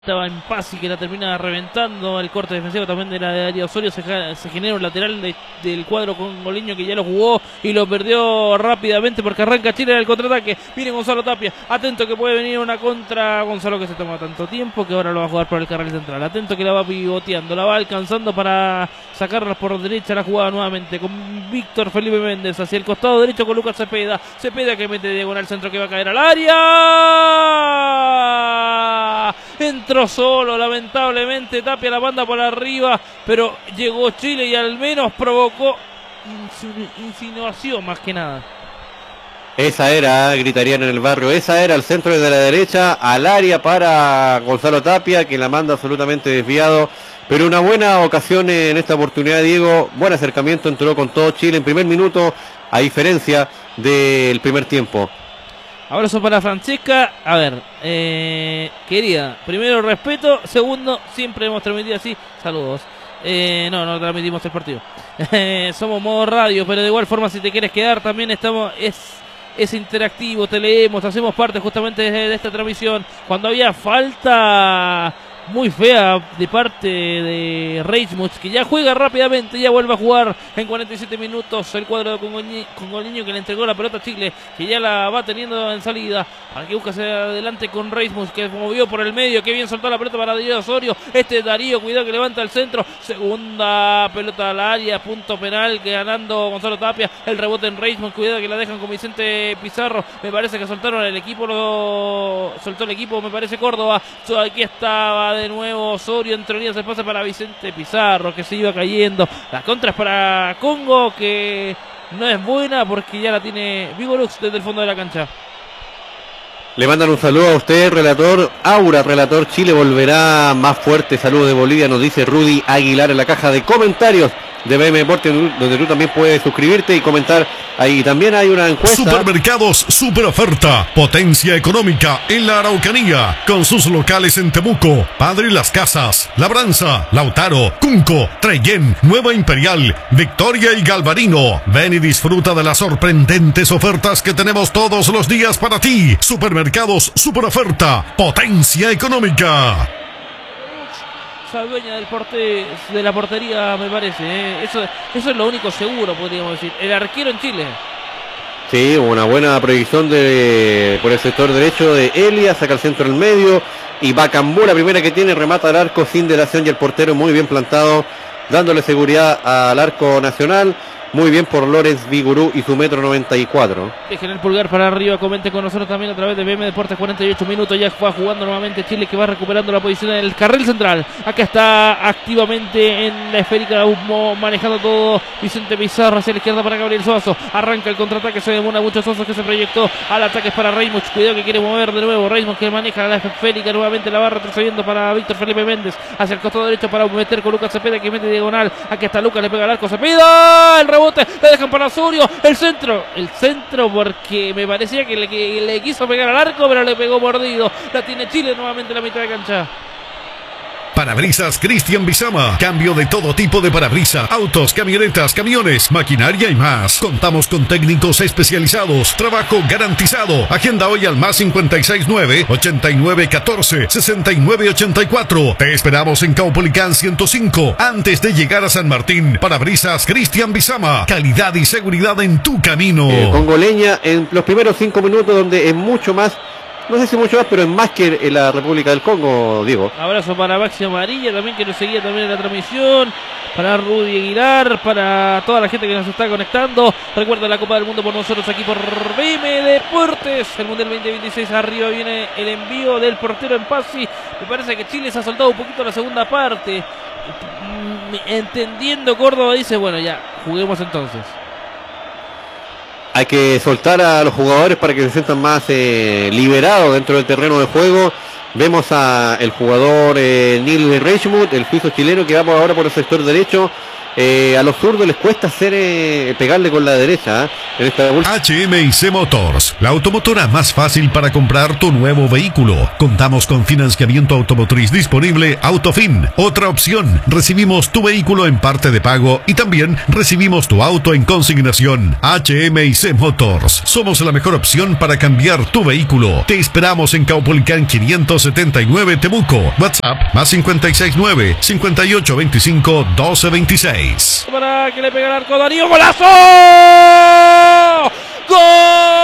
Estaba en Pasi, que la termina reventando. El corte defensivo también de la de Darío Osorio. Se genera un lateral del cuadro congoleño que ya lo jugó y lo perdió rápidamente porque arranca Chile en el contraataque. Viene Gonzalo Tapia, atento que puede venir una contra. Gonzalo, que se toma tanto tiempo que ahora lo va a jugar por el carril central. Atento que la va pivoteando, la va alcanzando para sacarla por derecha. La jugada nuevamente con Víctor Felipe Méndez hacia el costado derecho con Lucas Cepeda. Cepeda que mete diagonal centro que va a caer al área. Entró solo, lamentablemente Tapia la manda por arriba, pero llegó Chile y al menos provocó insinuación más que nada. Esa era, gritarían en el barrio, esa era el centro de la derecha al área para Gonzalo Tapia, que la manda absolutamente desviado, pero una buena ocasión en esta oportunidad, Diego. Buen acercamiento, entró con todo Chile en primer minuto, a diferencia del primer tiempo. Abrazo para Francesca. A ver, querida, primero respeto, segundo, siempre hemos transmitido así, saludos. No transmitimos el partido. Somos modo radio, pero de igual forma si te quieres quedar también estamos, es interactivo, te leemos, hacemos parte justamente de esta transmisión. Cuando había falta muy fea de parte de Reismuth, que ya juega rápidamente, ya vuelve a jugar en 47 minutos el cuadro de congoleño, que le entregó la pelota a Chile, que ya la va teniendo en salida, para que busque hacia adelante con Reismuth, que movió por el medio, que bien soltó la pelota para Darío Osorio. Darío, cuidado que levanta el centro, segunda pelota al área, punto penal, que ganando Gonzalo Tapia, el rebote en Reismuth, cuidado que la dejan con Vicente Pizarro, me parece que soltaron el equipo, soltó el equipo, me parece Córdoba. Aquí estaba de nuevo Osorio, entre líneas se pasa para Vicente Pizarro, que se iba cayendo. La contra es para Congo, que no es buena porque ya la tiene Vigorux desde el fondo de la cancha. Le mandan un saludo a usted, relator. Aura, relator, Chile volverá más fuerte. Saludos de Bolivia, nos dice Rudy Aguilar en la caja de comentarios de BM Deportes, donde tú también puedes suscribirte y comentar. Ahí también hay una encuesta. Supermercados Super Oferta, potencia económica en la Araucanía, con sus locales en Temuco, Padre Las Casas, Labranza, Lautaro, Cunco, Trellén, Nueva Imperial, Victoria y Galvarino. Ven y disfruta de las sorprendentes ofertas que tenemos todos los días para ti. Supermercados Super Oferta, potencia económica. Dueña de la portería, me parece, Eso es lo único seguro, podríamos decir. El arquero en Chile. Sí, una buena proyección por el sector derecho de Elia, saca el centro en el medio y Bacambú, la primera que tiene, remata al arco sin dilación y el portero muy bien plantado, dándole seguridad al arco nacional. Muy bien por Lorenz Vigurú y su 1,94 m. Dejen el pulgar para arriba, comente con nosotros también a través de BM Deportes. 48 minutos, ya va jugando nuevamente Chile, que va recuperando la posición en el carril central. Acá está activamente en la esférica manejando todo Vicente Pizarro hacia la izquierda para Gabriel Suazo. Arranca el contraataque, se demora mucho Suazo, que se proyectó al ataque para Reismuth. Cuidado que quiere mover de nuevo Reismuth, que maneja la esférica nuevamente, la va retrocediendo para Víctor Felipe Méndez hacia el costado derecho para meter con Lucas Cepeda, que mete diagonal. Aquí está Lucas, le pega al arco, Cepeda, el rebote, le dejan para Osorio, el centro porque me parecía que le quiso pegar al arco, pero le pegó mordido. La tiene Chile nuevamente en la mitad de cancha. Parabrisas Cristian Bizama. Cambio de todo tipo de parabrisas, autos, camionetas, camiones, maquinaria y más. Contamos con técnicos especializados. Trabajo garantizado. Agenda hoy al más 569-8914-6984. Te esperamos en Caupolicán 105, antes de llegar a San Martín. Parabrisas Cristian Bizama. Calidad y seguridad en tu camino. Congoleña en los primeros 5 minutos, donde es mucho más. No sé si mucho más, pero es más que en la República del Congo, Diego. Abrazo para Maxi Amarilla, también, que nos seguía también en la transmisión. Para Rudy Aguilar, para toda la gente que nos está conectando. Recuerda la Copa del Mundo por nosotros aquí por BM Deportes. El Mundial 2026, arriba viene el envío del portero en Pasi. Me parece que Chile se ha soltado un poquito la segunda parte. Entendiendo Córdoba, dice, bueno, ya, juguemos entonces. Hay que soltar a los jugadores para que se sientan más liberados dentro del terreno de juego. Vemos a el jugador Neil Reismuth, el suizo chileno, que va ahora por el sector derecho. A los zurdos les cuesta hacer pegarle con la derecha en esta HMIC Motors, la automotora más fácil para comprar tu nuevo vehículo. Contamos con financiamiento automotriz disponible Autofin. Otra opción, recibimos tu vehículo en parte de pago y también recibimos tu auto en consignación. HMIC Motors, somos la mejor opción para cambiar tu vehículo. Te esperamos en Caupolicán 579 Temuco. WhatsApp más 569-5825-1226. Para que le pegue el arco Darío, ¡golazo!